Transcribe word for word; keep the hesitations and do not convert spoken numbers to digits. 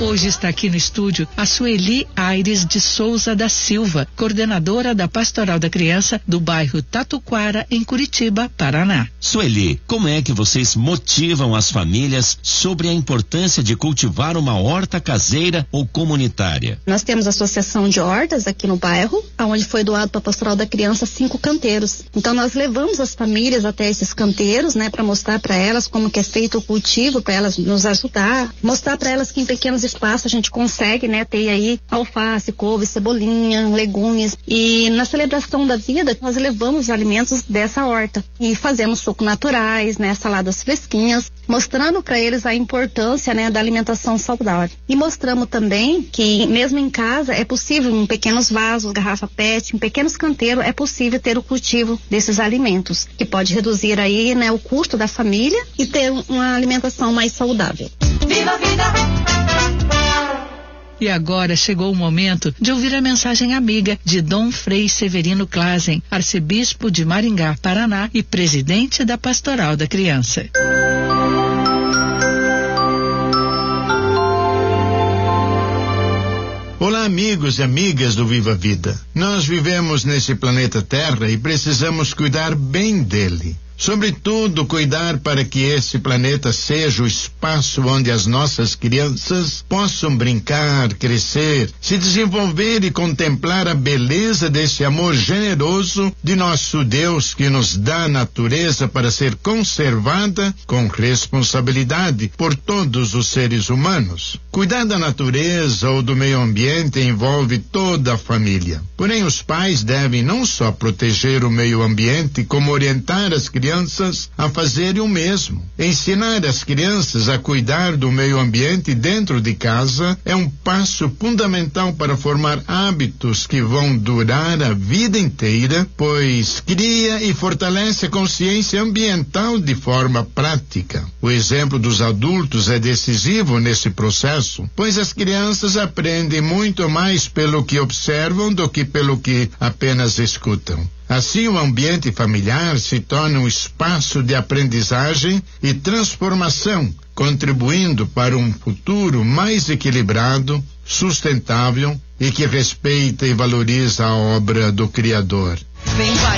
Hoje está aqui no estúdio a Sueli Aires de Souza da Silva, coordenadora da Pastoral da Criança do bairro Tatuquara, em Curitiba, Paraná. Sueli, como é que vocês motivam as famílias sobre a importância de cultivar uma horta caseira ou comunitária? Nós temos a Associação de Hortas aqui no bairro, onde foi doado para a Pastoral da Criança cinco canteiros. Então nós levamos as famílias até esses canteiros, né, para mostrar para elas como que é feito o cultivo, para elas nos ajudar, mostrar para elas que em pequenos espaços a gente consegue, né, ter aí alface, couve, cebolinha, legumes. E na celebração da vida nós levamos os alimentos dessa horta e fazemos suco naturais, né, saladas fresquinhas, mostrando para eles a importância, né, da alimentação saudável. E mostramos também que mesmo em casa é possível, em pequenos vasos, garrafa pet, em pequenos canteiros, é possível ter o cultivo desses alimentos, que pode reduzir aí, né, o custo da família e ter uma alimentação mais saudável. Viva a vida! E agora chegou o momento de ouvir a mensagem amiga de Dom Frei Severino Klazen, arcebispo de Maringá, Paraná e presidente da Pastoral da Criança. Olá, amigos e amigas do Viva a Vida. Nós vivemos nesse planeta Terra e precisamos cuidar bem dele. Sobretudo, cuidar para que esse planeta seja o espaço onde as nossas crianças possam brincar, crescer, se desenvolver e contemplar a beleza desse amor generoso de nosso Deus, que nos dá a natureza para ser conservada com responsabilidade por todos os seres humanos. Cuidar da natureza ou do meio ambiente envolve toda a família. Porém, os pais devem não só proteger o meio ambiente, como orientar as crianças crianças a fazerem o mesmo. Ensinar as crianças a cuidar do meio ambiente dentro de casa é um passo fundamental para formar hábitos que vão durar a vida inteira, pois cria e fortalece a consciência ambiental de forma prática. O exemplo dos adultos é decisivo nesse processo, pois as crianças aprendem muito mais pelo que observam do que pelo que apenas escutam. Assim, o ambiente familiar se torna um espaço de aprendizagem e transformação, contribuindo para um futuro mais equilibrado, sustentável e que respeita e valoriza a obra do Criador. Vem com a